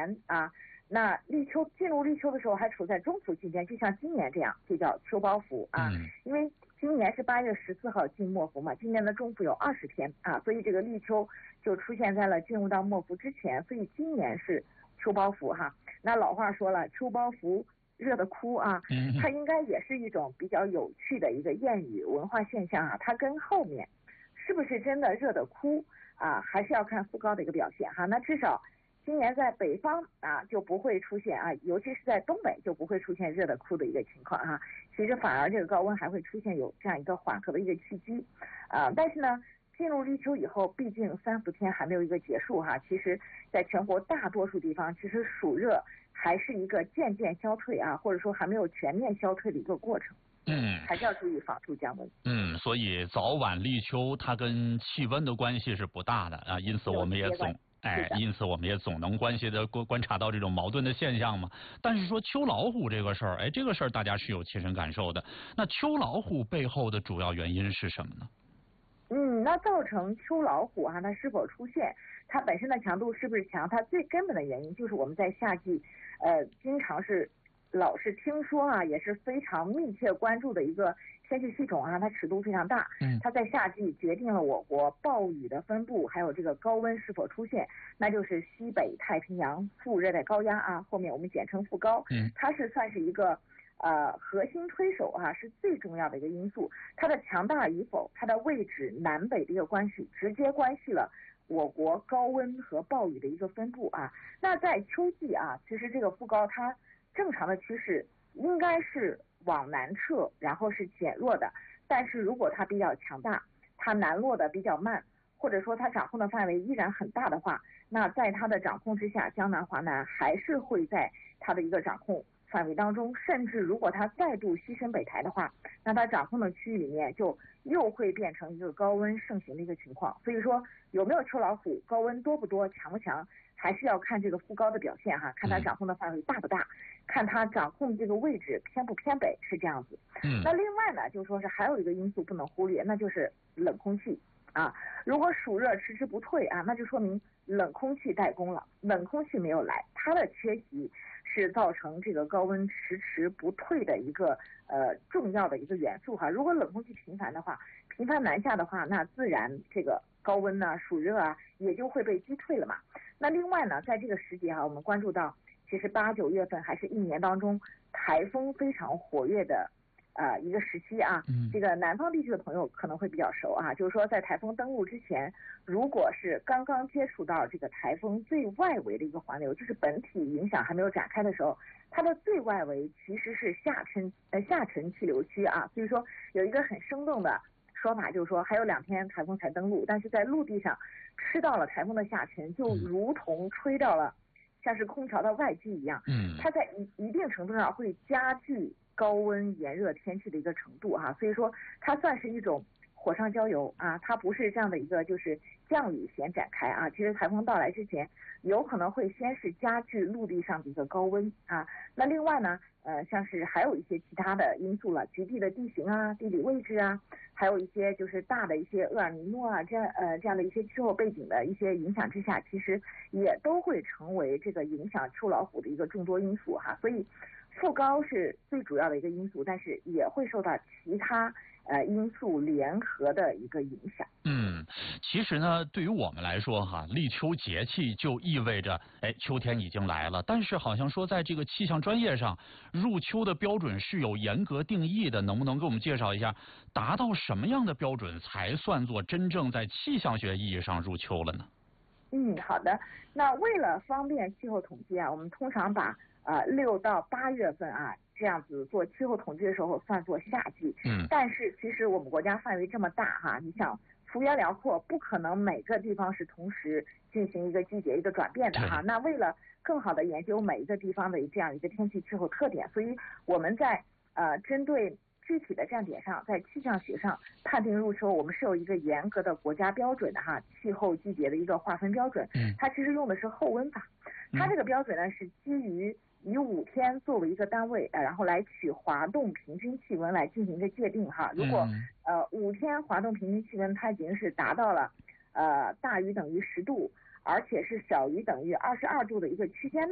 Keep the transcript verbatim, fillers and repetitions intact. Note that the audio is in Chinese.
前啊，那立秋进入立秋的时候还处在中伏期间，就像今年这样，就叫秋包伏啊。 嗯、 因为今年是八月十四号进末伏嘛，今年的中伏有二十天啊，所以这个立秋就出现在了进入到末伏之前，所以今年是秋包伏哈。那老话说了，秋包伏热得哭啊，它应该也是一种比较有趣的一个谚语文化现象啊。它跟后面是不是真的热得哭啊，还是要看副高的一个表现哈。那至少今年在北方啊就不会出现啊，尤其是在东北就不会出现热得哭的一个情况哈。其实反而这个高温还会出现有这样一个缓和的一个契机啊。但是呢，进入立秋以后，毕竟三伏天还没有一个结束哈。其实在全国大多数地方，其实暑热还是一个渐渐消退啊，或者说还没有全面消退的一个过程。 嗯， 还是要注意防暑降温。 嗯，所以早晚立秋它跟气温的关系是不大的啊，因此我们也总哎，因此我们也总能关系的观观察到这种矛盾的现象嘛。但是说秋老虎这个事儿，哎，这个事儿大家是有切身感受的。那秋老虎背后的主要原因是什么呢？ 嗯，那造成秋老虎哈、啊，它是否出现，它本身的强度是不是强？它最根本的原因就是我们在夏季，呃，经常是老是听说啊，也是非常密切关注的一个天气系统啊，它尺度非常大。 嗯， 它在夏季决定了我国暴雨的分布，还有这个高温是否出现，那就是西北太平洋副热带高压啊，后面我们简称副高。 嗯， 它是算是一个。呃，核心推手啊是最重要的一个因素，它的强大与否，它的位置南北的一个关系，直接关系了我国高温和暴雨的一个分布啊。那在秋季啊，其实这个副高它正常的趋势应该是往南撤，然后是减弱的，但是如果它比较强大，它南落的比较慢，或者说它掌控的范围依然很大的话，那在它的掌控之下，江南华南还是会在它的一个掌控范围当中，甚至如果它再度西伸北抬的话，那它掌控的区域里面就又会变成一个高温盛行的一个情况。所以说有没有秋老虎，高温多不多，强不强，还是要看这个副高的表现哈，看它掌控的范围大不大，看它掌控的这个位置偏不偏北，是这样子。 嗯， 那另外呢，就是说是还有一个因素不能忽略，那就是冷空气啊。如果暑热迟迟不退啊，那就说明冷空气怠工了，冷空气没有来，它的缺席是造成这个高温迟迟不退的一个呃重要的一个元素哈。如果冷空气频繁的话，频繁南下的话，那自然这个高温呢、暑热啊也就会被击退了嘛。那另外呢，在这个时节啊，我们关注到，其实八九月份还是一年当中台风非常活跃的呃一个时期啊。这个南方地区的朋友可能会比较熟啊，就是说在台风登陆之前，如果是刚刚接触到这个台风最外围的一个环流，就是本体影响还没有展开的时候，它的最外围其实是下沉呃下沉气流区啊。所以说有一个很生动的说法，就是说还有两天台风才登陆，但是在陆地上吃到了台风的下沉，就如同吹到了像是空调的外机一样。 嗯， 它在一一定程度上会加剧高温炎热天气的一个程度哈、啊，所以说它算是一种火上浇油啊，它不是这样的一个就是降雨先展开啊。其实台风到来之前，有可能会先是加剧陆地上的一个高温啊。那另外呢，呃，像是还有一些其他的因素了，局地的地形啊、地理位置啊，还有一些就是大的一些厄尔尼诺啊这样呃这样的一些气候背景的一些影响之下，其实也都会成为这个影响秋老虎的一个众多因素哈。所以副高是最主要的一个因素，但是也会受到其他呃因素联合的一个影响。 嗯，其实呢，对于我们来说哈，立秋节气就意味着，哎，秋天已经来了。但是好像说在这个气象专业上，入秋的标准是有严格定义的，能不能给我们介绍一下，达到什么样的标准才算作真正在气象学意义上入秋了呢？ 嗯，好的。那为了方便气候统计啊，我们通常把呃六到八月份啊这样子做气候统计的时候算作夏季。 嗯。 但是其实我们国家范围这么大哈，你想幅员辽阔，不可能每个地方是同时进行一个季节一个转变的哈。那为了更好的研究每一个地方的这样一个天气气候特点，所以我们在呃针对具体的站点上，在气象学上判定入秋，我们是有一个严格的国家标准的哈，气候季节的一个划分标准。 嗯， 它其实用的是候温法，它这个标准呢是基于以五天作为一个单位，呃，然后来取滑动平均气温来进行一个界定哈。如果呃五天滑动平均气温它已经是达到了呃大于等于十度，而且是小于等于二十二度的一个区间